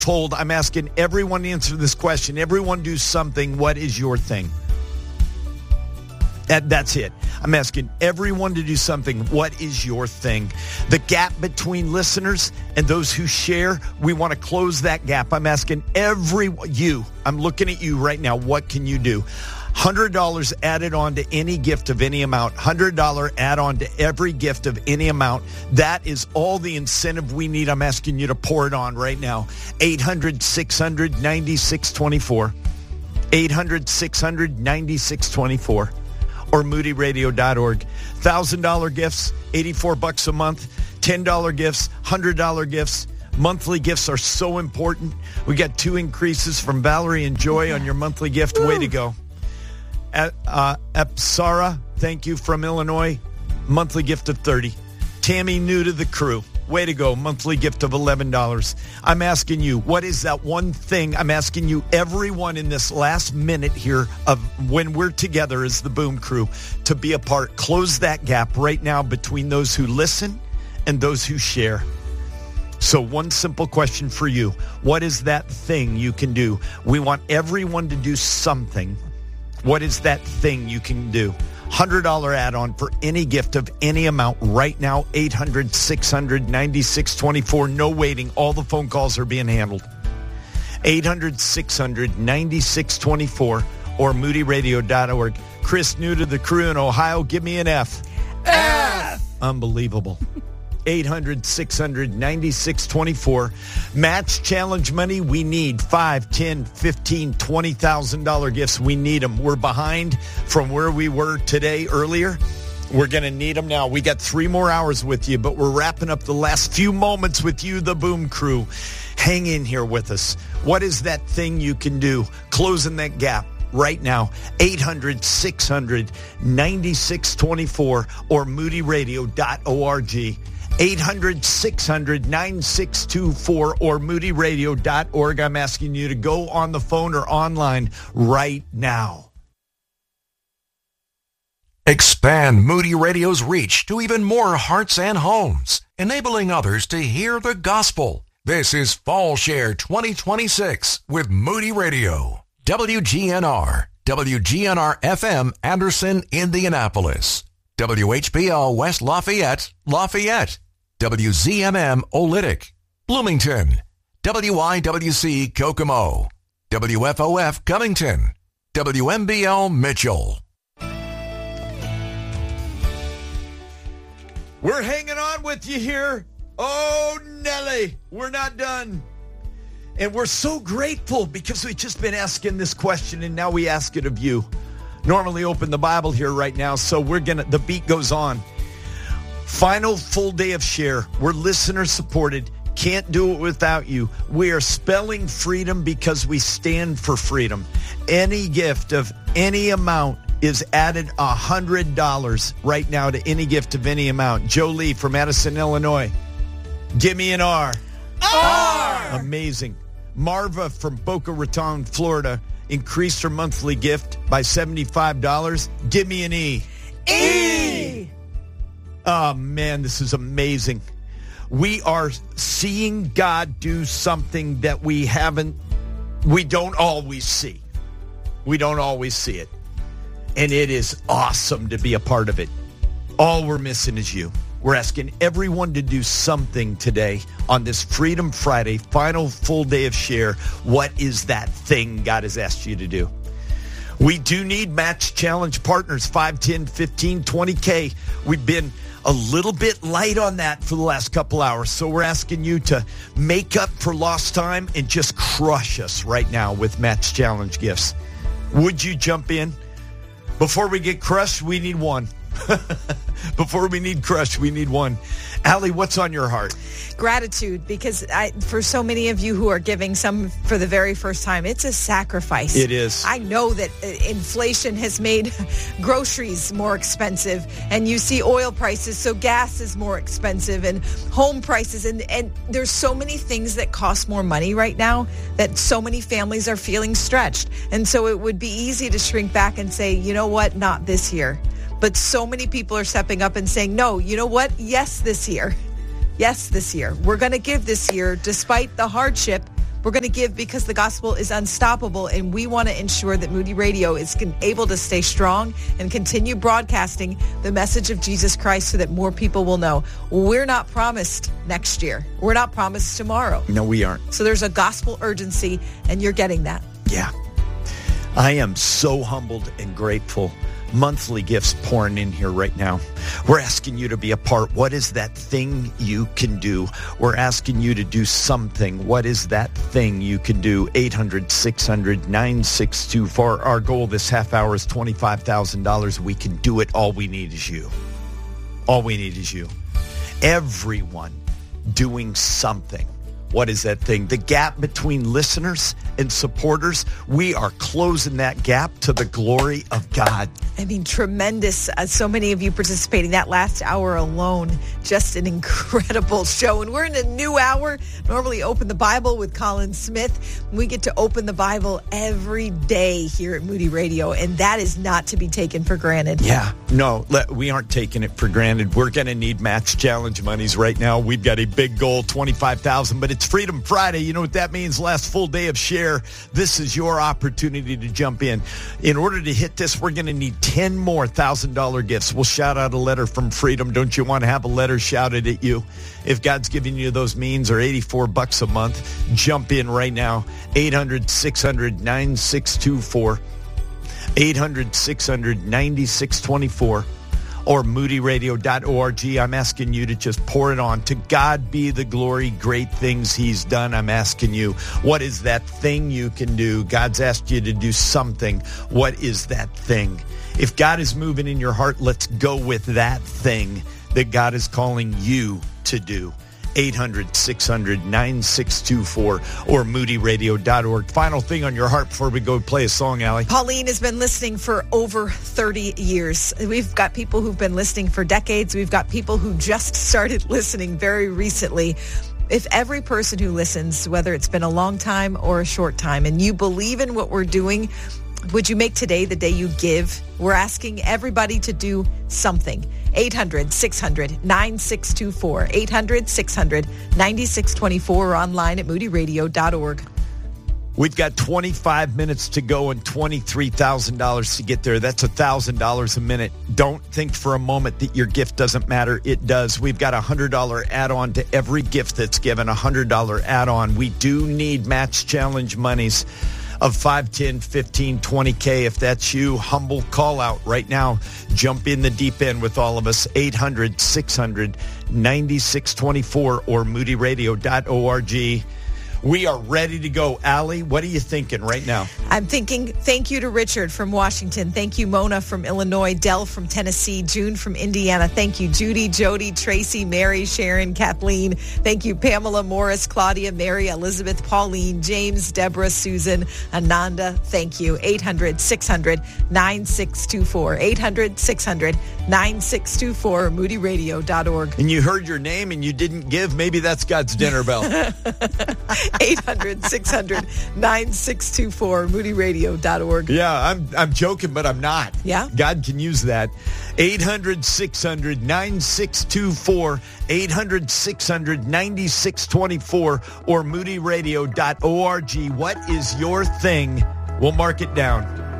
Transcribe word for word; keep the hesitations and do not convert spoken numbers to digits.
told, I'm asking everyone to answer this question. Everyone do something. What is your thing? That, that's it. I'm asking everyone to do something. What is your thing? The gap between listeners and those who share, we want to close that gap. I'm asking every you. I'm looking at you right now. What can you do? one hundred dollars added on to any gift of any amount. one hundred dollars add on to every gift of any amount. That is all the incentive we need. I'm asking you to pour it on right now. eight hundred, six hundred, ninety-six twenty-four. eight hundred, six hundred, ninety-six twenty-four. Or moody radio dot org. one thousand dollars gifts, eighty-four bucks a month. ten dollars gifts, one hundred dollars gifts. Monthly gifts are so important. We got two increases from Valerie and Joy on your monthly gift. Woo. Way to go. Uh, Epsara, thank you, from Illinois. Monthly gift of thirty dollars. Tammy, new to the crew. Way to go. Monthly gift of eleven dollars. I'm asking you, what is that one thing? I'm asking you, everyone in this last minute here of when we're together as the Boom Crew, to be a part. Close that gap right now between those who listen and those who share. So one simple question for you. What is that thing you can do? We want everyone to do something. What is that thing you can do? one hundred dollars add-on for any gift of any amount right now. eight hundred, six hundred, ninety-six twenty-four. No waiting. All the phone calls are being handled. eight hundred, six hundred, ninety-six twenty-four or moody radio dot org. Chris, new to the crew in Ohio, give me an F. F! Unbelievable. eight hundred, six hundred, ninety-six twenty-four. Match challenge money, we need five, ten, fifteen, twenty thousand dollars gifts. We need them. We're behind from where we were today earlier. We're going to need them now. We got three more hours with you, but we're wrapping up the last few moments with you, the Boom Crew. Hang in here with us. What is that thing you can do? Closing that gap right now. eight hundred, six hundred, ninety-six twenty-four or moody radio dot org. eight hundred, six hundred, nine six two four or moody radio dot org. I'm asking you to go on the phone or online right now. Expand Moody Radio's reach to even more hearts and homes, enabling others to hear the gospel. This is Fall Share twenty twenty-six with Moody Radio. W G N R, W G N R F M, Anderson, Indianapolis. W H P L West Lafayette, Lafayette. W Z M M Olytic, Bloomington. W I W C Kokomo. W F O F Covington. W M B L Mitchell. We're hanging on with you here. Oh, Nelly, we're not done. And we're so grateful because we've just been asking this question, and now we ask it of you. Normally open the Bible here right now, so we're gonna, the beat goes on. Final full day of share. We're listener supported. Can't do it without you. We are spelling freedom because we stand for freedom. Any gift of any amount is added one hundred dollars right now to any gift of any amount. Jolie from Madison, Illinois. Give me an R. R! Amazing. Marva from Boca Raton, Florida, increased her monthly gift by seventy-five dollars. Give me an E. E! Oh, man, this is amazing. We are seeing God do something that we haven't, we don't always see. We don't always see it. And it is awesome to be a part of it. All we're missing is you. We're asking everyone to do something today on this Freedom Friday, final full day of share. What is that thing God has asked you to do? We do need match challenge partners, five, ten, fifteen, twenty K. We've been a little bit light on that for the last couple hours, so we're asking you to make up for lost time and just crush us right now with match challenge gifts. Would you jump in? Before we get crushed, we need one. Before we need crushed, we need one. Allie, what's on your heart? Gratitude, because I, for so many of you who are giving some for the very first time, it's a sacrifice. It is. I know that inflation has made groceries more expensive, and you see oil prices, so gas is more expensive, and home prices, and, and there's so many things that cost more money right now that so many families are feeling stretched. And so it would be easy to shrink back and say, you know what, not this year. But so many people are stepping up and saying, no, you know what? Yes, this year. Yes, this year. We're going to give this year, despite the hardship, We're going to give because the gospel is unstoppable, and we want to ensure that Moody Radio is able to stay strong and continue broadcasting the message of Jesus Christ so that more people will know. We're not promised next year. We're not promised tomorrow. No, we aren't. So there's a gospel urgency, and you're getting that. Yeah. I am so humbled and grateful. Monthly gifts pouring in here right now. We're asking you to be a part. What is that thing you can do? We're asking you to do something. What is that thing you can do? eight hundred, six hundred, nine six two four. Our goal this half hour is twenty-five thousand dollars. We can do it. All we need is you. All we need is you. Everyone doing something. What is that thing? The gap between listeners and supporters, we are closing that gap to the glory of God. I mean, tremendous. Uh, so many of you participating that last hour alone. Just an incredible show. And we're in a new hour. Normally open the Bible with Colin Smith. We get to open the Bible every day here at Moody Radio. And that is not to be taken for granted. Yeah, no, let, we aren't taking it for granted. We're going to need Match Challenge monies right now. We've got a big goal, twenty-five thousand dollars, but it's Freedom Friday. You know what that means? Last full day of share. This is your opportunity to jump in. In order to hit this, we're going to need ten more one thousand dollars gifts. We'll shout out a letter from Freedom. Don't you want to have a letter shouted at you? If God's giving you those means, or eighty-four bucks a month, jump in right now. eight hundred, six hundred, nine six two four. eight hundred, six hundred, nine six two four. Or moody radio dot org. I'm asking you to just pour it on. To God be the glory, great things he's done. I'm asking you, what is that thing you can do? God's asked you to do something. What is that thing? If God is moving in your heart, let's go with that thing that God is calling you to do. eight hundred, six hundred, nine six two four or moody radio dot org. Final thing on your heart before we go play a song, Allie. Pauline has been listening for over thirty years. We've got people who've been listening for decades. We've got people who just started listening very recently. If every person who listens, whether it's been a long time or a short time, and you believe in what we're doing, would you make today the day you give? We're asking everybody to do something. eight hundred, six hundred, nine six two four. eight hundred, six hundred, nine six two four or online at moody radio dot org. We've got twenty-five minutes to go and twenty-three thousand dollars to get there. That's one thousand dollars a minute. Don't think for a moment that your gift doesn't matter. It does. We've got a one hundred dollars add-on to every gift that's given, a one hundred dollars add-on. We do need Match Challenge monies of five, ten, fifteen, twenty K. If that's you, humble call out right now. Jump in the deep end with all of us. eight hundred, six hundred, nine six two four or moody radio dot org. We are ready to go. Allie, what are you thinking right now? I'm thinking thank you to Richard from Washington. Thank you, Mona from Illinois. Dell from Tennessee. June from Indiana. Thank you, Judy, Jody, Tracy, Mary, Sharon, Kathleen. Thank you, Pamela, Morris, Claudia, Mary, Elizabeth, Pauline, James, Deborah, Susan, Ananda. Thank you. eight hundred, six hundred, nine six two four. eight hundred, six hundred, nine six two four or moody radio dot org. And you heard your name and you didn't give. Maybe that's God's dinner bell. eight hundred, six hundred, nine six two four, moody radio dot org. Yeah, I'm I'm joking, but I'm not. Yeah? God can use that. eight hundred, six hundred, nine six two four, eight hundred, six hundred, nine six two four or moody radio dot org. What is your thing? We'll mark it down.